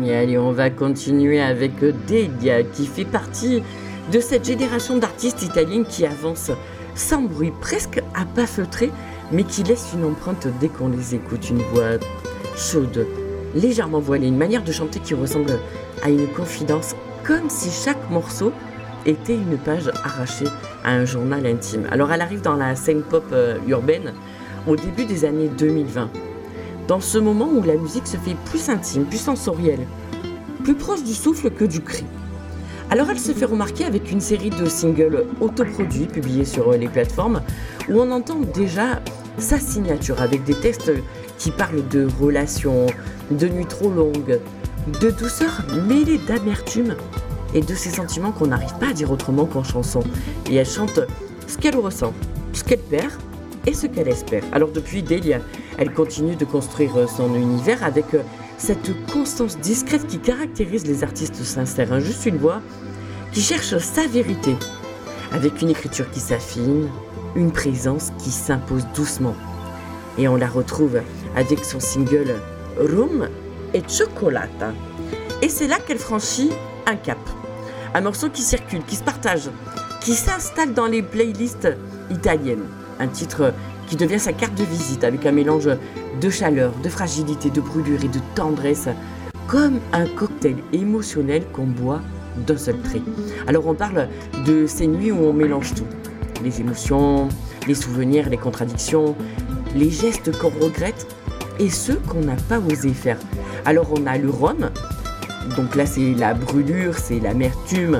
Mais allez, on va continuer avec Delia, qui fait partie de cette génération d'artistes italiens qui avancent sans bruit, presque à pas feutré, mais qui laissent une empreinte dès qu'on les écoute. Une voix chaude, légèrement voilée, une manière de chanter qui ressemble à une confidence, comme si chaque morceau était une page arrachée à un journal intime. Alors elle arrive dans la scène pop urbaine au début des années 2020, dans ce moment où la musique se fait plus intime, plus sensorielle, plus proche du souffle que du cri. Alors elle se fait remarquer avec une série de singles autoproduits publiés sur les plateformes où on entend déjà sa signature avec des textes qui parlent de relations, de nuits trop longues, de douceur mêlée d'amertume et de ces sentiments qu'on n'arrive pas à dire autrement qu'en chanson. Et elle chante ce qu'elle ressent, ce qu'elle perd et ce qu'elle espère. Alors depuis Delia, elle continue de construire son univers avec cette constance discrète qui caractérise les artistes sincères. Juste une voix qui cherche sa vérité, avec une écriture qui s'affine, une présence qui s'impose doucement. Et on la retrouve avec son single Rum e Cioccolata. Et c'est là qu'elle franchit un cap. Un morceau qui circule, qui se partage, qui s'installe dans les playlists italiennes. Un titre qui devient sa carte de visite avec un mélange de chaleur, de fragilité, de brûlure et de tendresse, comme un cocktail émotionnel qu'on boit d'un seul trait. Alors on parle de ces nuits où on mélange tout. Les émotions, les souvenirs, les contradictions, les gestes qu'on regrette et ceux qu'on n'a pas osé faire. Alors on a le rhum, donc là c'est la brûlure, c'est l'amertume,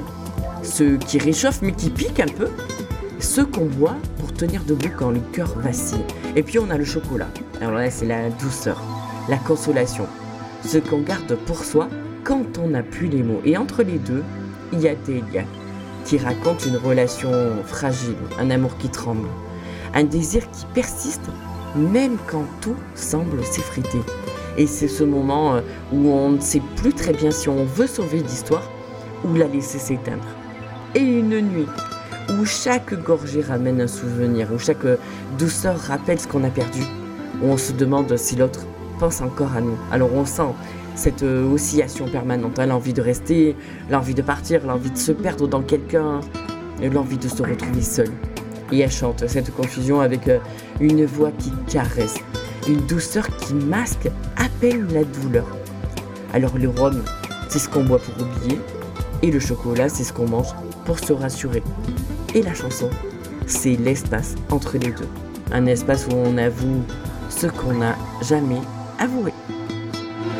ce qui réchauffe mais qui pique un peu, ce qu'on boit pour tenir debout quand le cœur vacille. Et puis on a le chocolat, alors là c'est la douceur, la consolation, ce qu'on garde pour soi quand on n'a plus les mots. Et entre les deux, il y a Delia qui raconte une relation fragile, un amour qui tremble, un désir qui persiste même quand tout semble s'effriter. Et c'est ce moment où on ne sait plus très bien si on veut sauver l'histoire ou la laisser s'éteindre. Et une nuit où chaque gorgée ramène un souvenir, où chaque douceur rappelle ce qu'on a perdu, où on se demande si l'autre pense encore à nous. Alors on sent cette oscillation permanente, hein, l'envie de rester, l'envie de partir, l'envie de se perdre dans quelqu'un, et l'envie de se retrouver seul. Et elle chante cette confusion avec une voix qui caresse, une douceur qui masque à peine la douleur. Alors le rhum, c'est ce qu'on boit pour oublier, et le chocolat, c'est ce qu'on mange pour se rassurer. Et la chanson, c'est l'espace entre les deux. Un espace où on avoue ce qu'on n'a jamais avoué.